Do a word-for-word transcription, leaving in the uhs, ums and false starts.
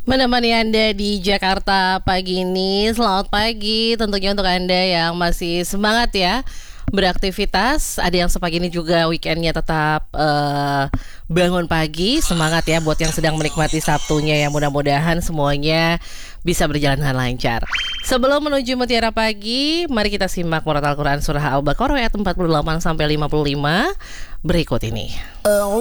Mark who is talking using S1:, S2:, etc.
S1: Menemani Anda di Jakarta pagi ini. Selamat pagi tentunya untuk Anda yang masih semangat ya beraktivitas. Ada yang sepagi ini juga weekendnya tetap uh, bangun pagi. Semangat ya buat yang sedang menikmati Sabtunya ya. Mudah-mudahan semuanya bisa berjalan dengan lancar. Sebelum menuju Mutiara Pagi, mari kita simak murat Al-Quran Surah Al-Baqarah ayat empat puluh delapan sampai lima puluh lima berikut ini.